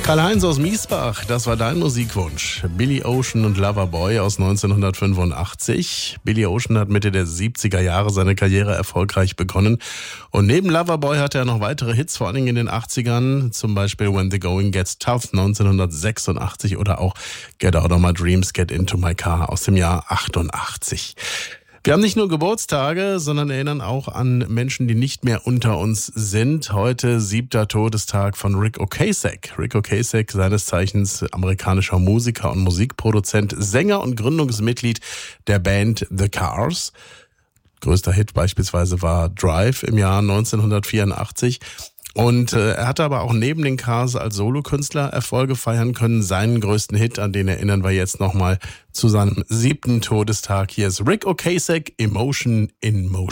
Karl-Heinz aus Miesbach, das war dein Musikwunsch. Billy Ocean und Loverboy aus 1985. Billy Ocean hat Mitte der 70er Jahre seine Karriere erfolgreich begonnen. Und neben Loverboy hatte er noch weitere Hits, vor allem in den 80ern. Zum Beispiel When the Going Gets Tough 1986 oder auch Get Out of My Dreams, Get Into My Car aus dem Jahr 88. Wir haben nicht nur Geburtstage, sondern erinnern auch an Menschen, die nicht mehr unter uns sind. Heute 7. Todestag von Ric Ocasek. Ric Ocasek, seines Zeichens amerikanischer Musiker und Musikproduzent, Sänger und Gründungsmitglied der Band The Cars. Größter Hit beispielsweise war Drive im Jahr 1984. Und er hatte aber auch neben den Cars als Solokünstler Erfolge feiern können. Seinen größten Hit, an den erinnern wir jetzt nochmal zu seinem 7. Todestag. Hier ist Ric Ocasek, Emotion in Motion.